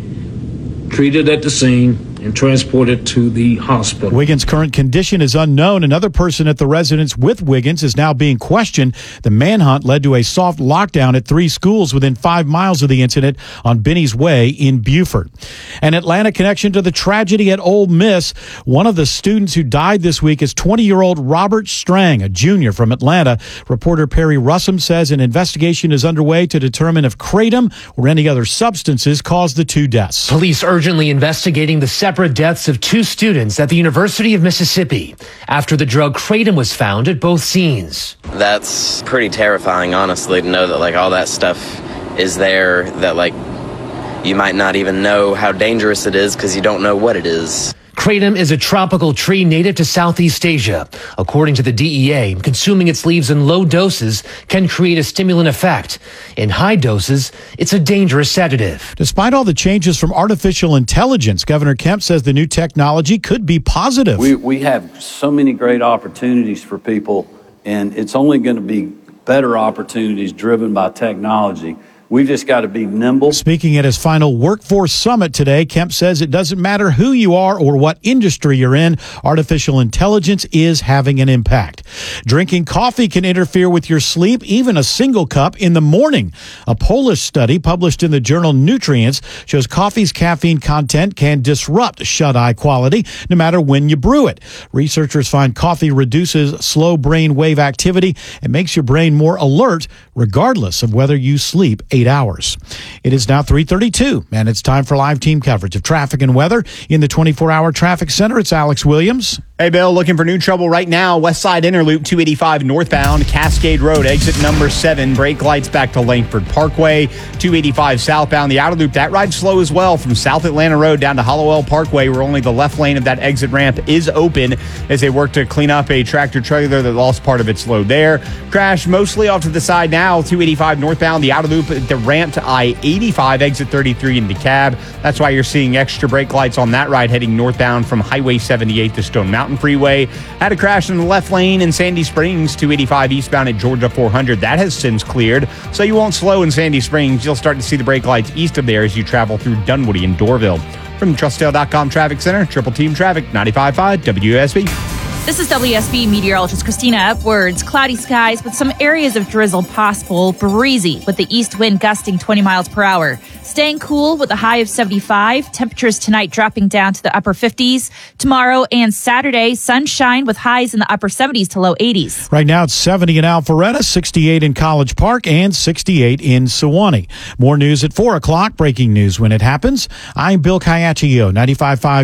treated at the scene, and transported to the hospital. Wiggins' current condition is unknown. Another person at the residence with Wiggins is now being questioned. The manhunt led to a soft lockdown at 3 schools within 5 miles of the incident on Binney's Way in Beaufort. An Atlanta connection to the tragedy at Ole Miss. One of the students who died this week is 20-year-old Robert Strang, a junior from Atlanta. Reporter Perry Russum says an investigation is underway to determine if kratom or any other substances caused the 2 deaths. Police urgently investigating the separate deaths of 2 students at the University of Mississippi after the drug kratom was found at both scenes. That's pretty terrifying, honestly, to know that like all that stuff is there, that like you might not even know how dangerous it is because you don't know what it is. Kratom is a tropical tree native to Southeast Asia. According to the DEA, consuming its leaves in low doses can create a stimulant effect. In high doses, it's a dangerous sedative. Despite all the changes from artificial intelligence, Governor Kemp says the new technology could be positive. We have so many great opportunities for people, and it's only going to be better opportunities driven by technology. We've just got to be nimble. Speaking at his final workforce summit today, Kemp says it doesn't matter who you are or what industry you're in, artificial intelligence is having an impact. Drinking coffee can interfere with your sleep, even a single cup in the morning. A Polish study published in the journal Nutrients shows coffee's caffeine content can disrupt shut-eye quality no matter when you brew it. Researchers find coffee reduces slow brain wave activity and makes your brain more alert regardless of whether you sleep 8 hours. It is now 3:32, and it's time for live team coverage of traffic and weather. In the 24-hour traffic center, it's Alex Williams. Hey, Bill, looking for new trouble right now. West Side Interloop 285 northbound, Cascade Road, exit number 7. Brake lights back to Langford Parkway. 285 southbound, the outer loop, that ride's slow as well from South Atlanta Road down to Hollowell Parkway, where only the left lane of that exit ramp is open as they work to clean up a tractor trailer that lost part of its load there. Crash mostly off to the side now, 285 northbound, the outer loop, the ramp to I-85, exit 33 in DeKalb. That's why you're seeing extra brake lights on that ride heading northbound from Highway 78 to Stone Mountain Freeway. Had a crash in the left lane in Sandy Springs, 285 eastbound at Georgia 400. That has since cleared, so you won't slow in Sandy Springs. You'll start to see the brake lights east of there as you travel through Dunwoody and Dorville. From the TrustDale.com Traffic Center, Triple Team Traffic, 95.5 WSB. This is WSB meteorologist Christina Upwards. Cloudy skies with some areas of drizzle possible. Breezy with the east wind gusting 20 miles per hour. Staying cool with a high of 75. Temperatures tonight dropping down to the upper 50s. Tomorrow and Saturday, sunshine with highs in the upper 70s to low 80s. Right now it's 70 in Alpharetta, 68 in College Park, and 68 in Sewanee. More news at 4 o'clock. Breaking news when it happens. I'm Bill Caiaccio, 95.5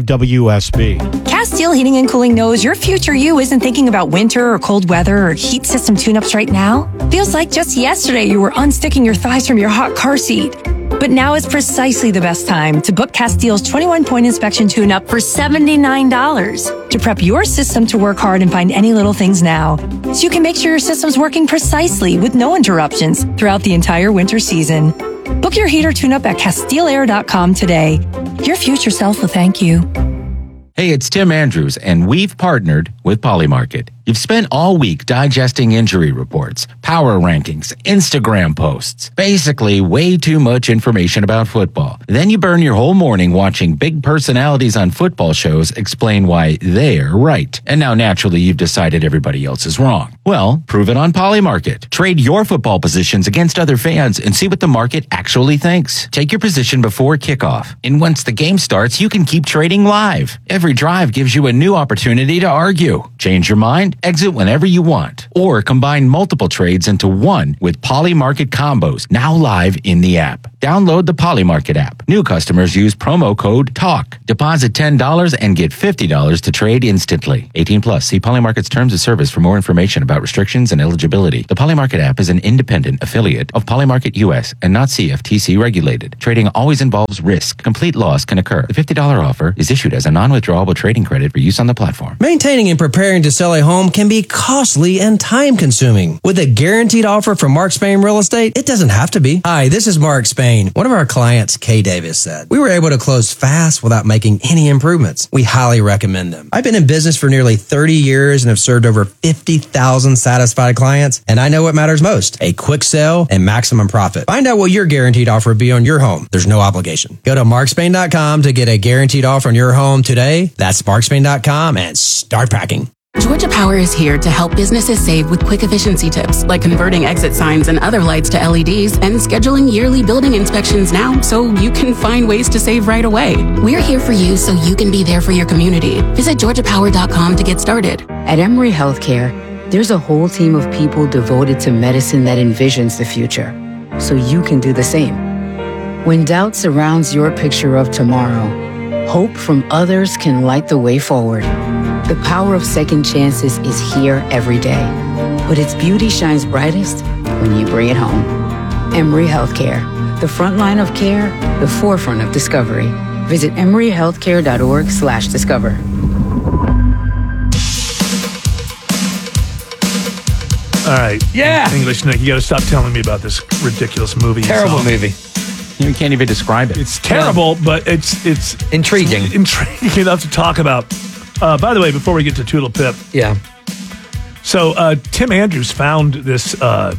WSB. Castile Heating and Cooling knows your future you isn't thinking about winter or cold weather or heat system tune-ups right now. Feels like just yesterday you were unsticking your thighs from your hot car seat. But now is precisely the best time to book Castile's 21-point inspection tune-up for $79 to prep your system to work hard and find any little things now, so you can make sure your system's working precisely with no interruptions throughout the entire winter season. Book your heater tune-up at CastileAir.com today. Your future self will thank you. Hey, it's Tim Andrews, and we've partnered with Polymarket. You've spent all week digesting injury reports, power rankings, Instagram posts, basically way too much information about football. Then you burn your whole morning watching big personalities on football shows explain why they're right. And now naturally you've decided everybody else is wrong. Well, prove it on Polymarket. Trade your football positions against other fans and see what the market actually thinks. Take your position before kickoff. And once the game starts, you can keep trading live. Every drive gives you a new opportunity to argue. Change your mind? Exit whenever you want, or combine multiple trades into one with Polymarket combos, now live in the app. Download the Polymarket app. New customers use promo code TALK. Deposit $10 and get $50 to trade instantly. 18 plus. See Polymarket's terms of service for more information about restrictions and eligibility. The Polymarket app is an independent affiliate of Polymarket US and not CFTC regulated. Trading always involves risk. Complete loss can occur. The $50 offer is issued as a non-withdrawable trading credit for use on the platform. Maintaining and preparing to sell a home can be costly and time-consuming. With a guaranteed offer from Mark Spain Real Estate, it doesn't have to be. Hi, this is Mark Spain. One of our clients, Kay Davis, said, "We were able to close fast without making any improvements. We highly recommend them." I've been in business for nearly 30 years and have served over 50,000 satisfied clients, and I know what matters most: a quick sale and maximum profit. Find out what your guaranteed offer would be on your home. There's no obligation. Go to markspain.com to get a guaranteed offer on your home today. That's markspain.com and start packing. Georgia Power is here to help businesses save with quick efficiency tips, like converting exit signs and other lights to LEDs and scheduling yearly building inspections now so you can find ways to save right away. We're here for you so you can be there for your community. Visit georgiapower.com to get started. At Emory Healthcare, there's a whole team of people devoted to medicine that envisions the future, so you can do the same. When doubt surrounds your picture of tomorrow, hope from others can light the way forward. The power of second chances is here every day, but its beauty shines brightest when you bring it home. Emory Healthcare, the front line of care, the forefront of discovery. Visit emoryhealthcare.org/discover. All right. Yeah. English Nick, you got to stop telling me about this ridiculous movie. Terrible movie. You can't even describe it. It's terrible, but it's intriguing. Intriguing enough to talk about. By the way, before we get to Toodle Pip. Yeah. So Tim Andrews found this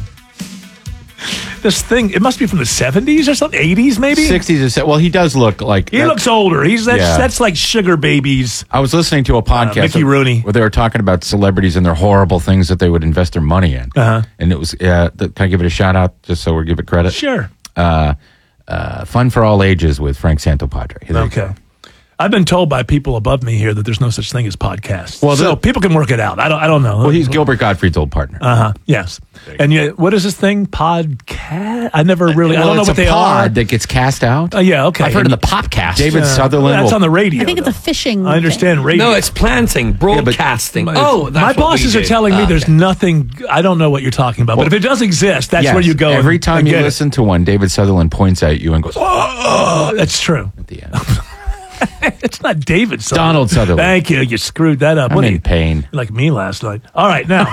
this thing. It must be from the 70s or something, 80s maybe? 60s. Well, he does look like... He looks older. That's like Sugar Babies. I was listening to a podcast Mickey Rooney, where they were talking about celebrities and their horrible things that they would invest their money in. Uh-huh. And it was... can I give it a shout-out just so we give it credit? Sure. Fun for All Ages with Frank Santopadre. Okay. I've been told by people above me here that there's no such thing as podcasts. Well, so people can work it out. I don't know. Well, he's Gilbert Gottfried's old partner. Yes. And yet, what is this thing? Podcast? I never really. I don't know what they are. That gets cast out. Yeah. Okay. I've heard of the Popcast. David Sutherland. That's on the radio. I think it's a fishing. I understand radio. No, it's planting, broadcasting. My bosses are telling me there's nothing. I don't know what you're talking about. But if it does exist, that's where you go. Every time you listen to one, David Sutherland points at you and goes, "Oh, that's true." At the end. It's not David Sutherland. Donald Sutherland. Thank you. You screwed that up. I'm in pain. Like me last night. All right, now.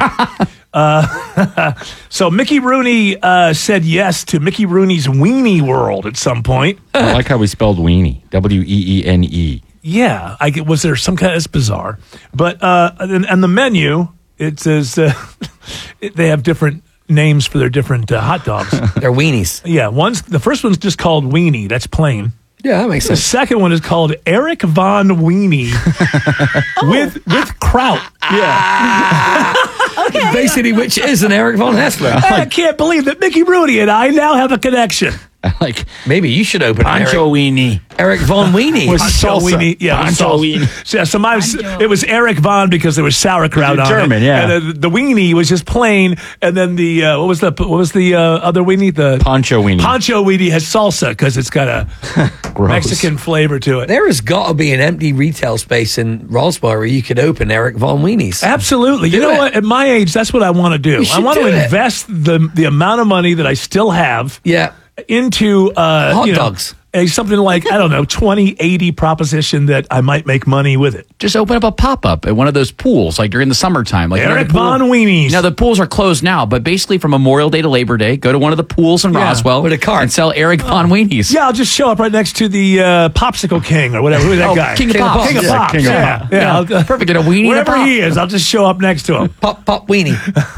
So Mickey Rooney said yes to Mickey Rooney's Weenie World at some point. I like how we spelled weenie. W-E-E-N-E. Yeah. Was there some kind of... It's bizarre. But and the menu, it says they have different names for their different hot dogs. They're weenies. Yeah. The first one's just called Weenie. That's plain. Yeah, that makes sense. The second one is called Eric Von Weenie with kraut. Yeah. Okay. Basically, which is an Eric Von Hessler. I can't believe that Mickey Rooney and I now have a connection. Like maybe you should open Pancho Weenie. Eric Von Weenie. Pancho Weenie. Yeah, Pancho Weenie. So it was Eric Von because there was sauerkraut on German, it. yeah. And the weenie was just plain, and then the what was the other weenie? The Pancho Weenie. Pancho Weenie has salsa because it's got a Mexican flavor to it. There has got to be an empty retail space in Rossbar where you could open Eric Von Weenies. Absolutely. You know what? At my age, that's what I want to do. I want to invest the amount of money that I still have. Yeah. Into hot dogs. Something like, I don't know, 20-80 proposition that I might make money with it. Just open up a pp-up at one of those pools, like during the summertime. Like Eric Von Weenies. Now, the pools are closed now, but basically from Memorial Day to Labor Day, go to one of the pools in Roswell with a cart and sell Eric Von Weenies. Yeah, I'll just show up right next to the Popsicle King or whatever. Who's that guy? King of Pops. King of Pops. King of Pops. Yeah. Perfect. Get a weenie. Wherever he is, I'll just show up next to him. Pop Weenie.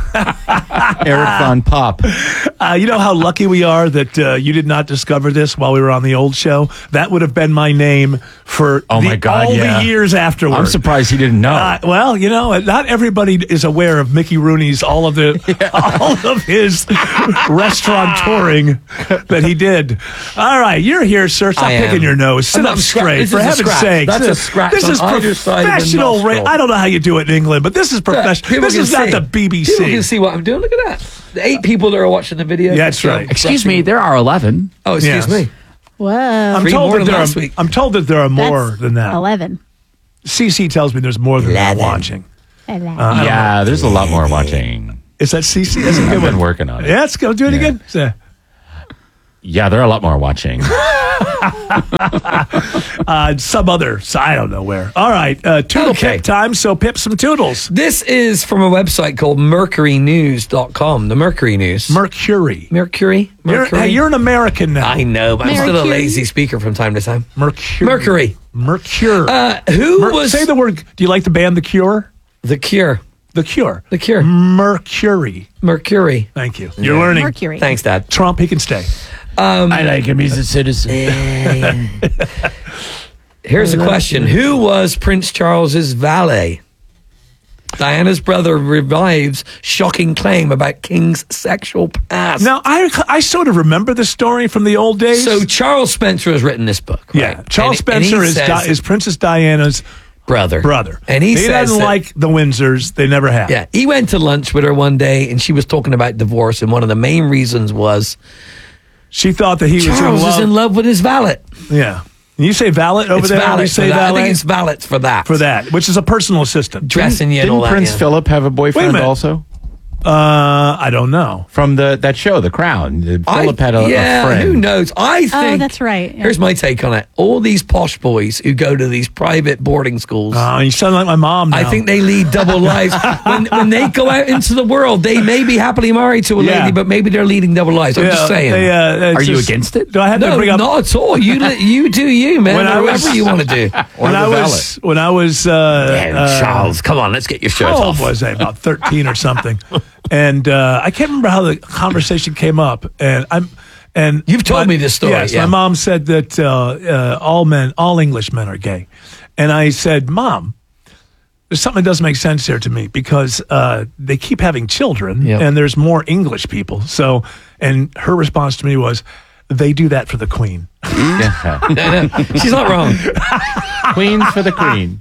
Eric Von Pop. You know how lucky we are that you did not discover this while we were on the old show? That would have been my name for all the years afterwards. I'm surprised he didn't know. Well, you know, not everybody is aware of Mickey Rooney's all of his restaurant touring that he did. All right, you're here, sir. Stop picking your nose. Sit up straight, for heaven's sake. That's a scratch. This is professional. I don't know how you do it in England, but this is professional. This is not the BBC. People can see what I'm doing. Look at that. The 8 people that are watching the video. Yeah, that's right. Excuse me, there are 11. Oh, excuse me. Whoa. I'm told that there are more That's than that. 11. CC tells me there's more than that watching. Yeah, there's a lot more watching. Is that CC? That's a good I've one. been working on it. Yeah, let's go do it again. Yeah, there are a lot more watching. Some other, I don't know where. All right, Toodle Pip time, so pip some toodles. This is from a website called mercurynews.com. The Mercury News. Mercury. Mercury? You're an American now. I know, but I'm still a lazy speaker from time to time. Mercury. Say the word. Do you like the band The Cure? The Cure. The Cure. The Cure. Mercury. Mercury. Thank you. You're learning. Mercury. Thanks, Dad. Trump, he can stay. I like him. He's a citizen. Here's a question. Who was Prince Charles's valet? Diana's brother revives shocking claim about King's sexual past. Now, I sort of remember the story from the old days. So Charles Spencer has written this book, right? Yeah, Charles Spencer is Princess Diana's brother. And he doesn't like the Windsors. They never have. Yeah, he went to lunch with her one day, and she was talking about divorce, and one of the main reasons was she thought that Charles was in love with his valet. Yeah. You say valet over there? Valet We say I valet? think it's valet for that. For that, which is a personal assistant. Dressing you and all that. Prince Philip have a boyfriend minute. also? I don't know. From that show, The Crown. Philip had a friend. Who knows? I think. that's right. Yeah. Here's my take on it. All these posh boys who go to these private boarding schools. Oh, you sound like my mom now. I think they lead double lives. when they go out into the world, they may be happily married to a lady, but maybe they're leading double lives. I'm just saying. Are you against it? Do I have to bring up? Not at all. You do you, man. Whatever you want to do. When I was Charles, come on, let's get your shirt how off. old was I? About 13 or something. And I can't remember how the conversation came up. And you've told me this story. Yes, yeah. my mom said that all English men are gay, and I said, "Mom, there's something that doesn't make sense here to me because they keep having children, and there's more English people." So, and her response to me was, "They do that for the Queen." No, she's not wrong. Queen for the Queen.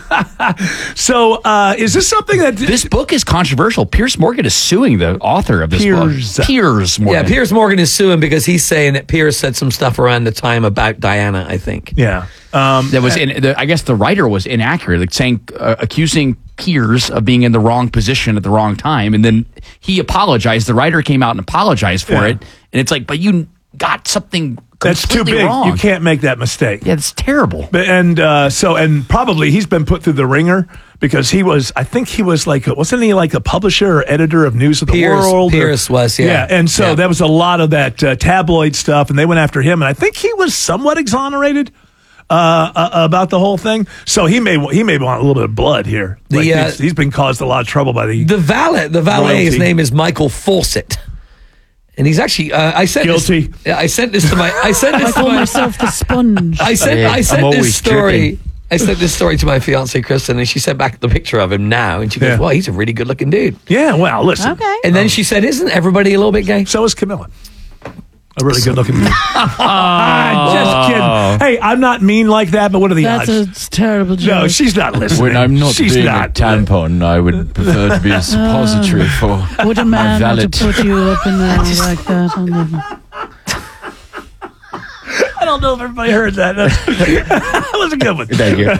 So, is this something that this book is controversial? Piers Morgan is suing the author of this book. Piers Morgan. Yeah, Piers Morgan is suing because he's saying that Piers said some stuff around the time about Diana. I think. Yeah, that was. I guess the writer was inaccurate, like saying, accusing Piers of being in the wrong position at the wrong time, and then he apologized. The writer came out and apologized for it, and it's like, but you got something. That's too big. Wrong. You can't make that mistake. Yeah, it's terrible. But, and probably he's been put through the ringer because I think he was wasn't he like a publisher or editor of News of the World? Piers was, yeah. Yeah, and so that was a lot of that tabloid stuff, and they went after him, and I think he was somewhat exonerated about the whole thing. So he may want a little bit of blood here. He's been caused a lot of trouble by the valet. The valet, his name is Michael Fawcett. And he's actually, guilty. I sent this to my. I call myself the sponge. I sent this story. I sent this story to my fiancée Kristen, and she sent back the picture of him now, and she goes, "Well, he's a really good-looking dude." Yeah, well, listen. Okay. And then she said, "Isn't everybody a little bit gay?" So is Camilla. A really good-looking dude. Just kidding. Hey, I'm not mean like that, but what are the odds? That's a terrible joke. No, she's not listening. When I'm not she's being not. a tampon, I would prefer to be a suppository for Would a my man valet. want to put you up in there like that? I don't know if everybody heard that. That was a good one. Thank you.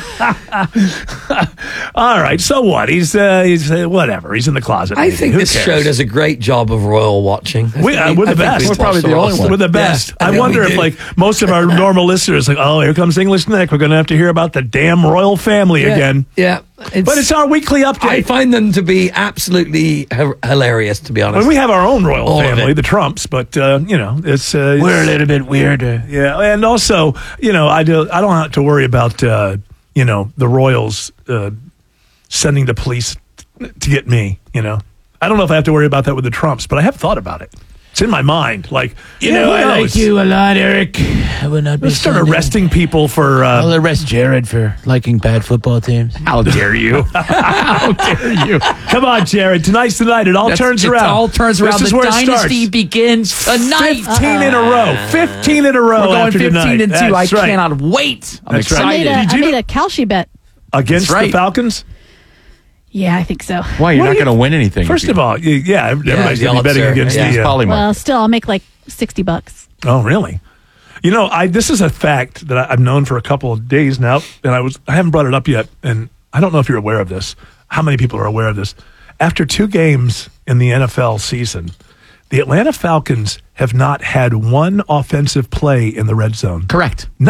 All right, so what? He's whatever. He's in the closet. I maybe. think Who this cares? show does a great job of royal watching. We're the best. We're probably the only one. We're the best. I wonder if most of our normal listeners oh, here comes English Nick. We're going to have to hear about the damn royal family again. Yeah. But it's our weekly update. I find them to be absolutely hilarious, to be honest. We have our own royal family, the Trumps, but it's we're a little bit weirder. Yeah, and also, I don't have to worry about the royals sending the police to get me. I don't know if I have to worry about that with the Trumps, but I have thought about it. It's in my mind. I like you a lot, Eric. I will not be. Let's start arresting people for. I'll arrest Jared for liking bad football teams. How dare you? How dare you? Come on, Jared. Tonight's the night. It all turns around. It all turns around. This is the where it dynasty starts. begins tonight. 15 in a row. 15 in a row. We're going after 15 tonight. and 2. That's I cannot wait. I'm That's excited. I made a Kalshi bet Against the Falcons? Yeah, I think so. Why? You're not going to win anything. First of all, everybody's going to be betting against the... Well, still, I'll make like $60. Oh, really? You know, this is a fact that I've known for a couple of days now, and I haven't brought it up yet, and I don't know if you're aware of this. How many people are aware of this? After 2 games in the NFL season, the Atlanta Falcons have not had one offensive play in the red zone. Correct.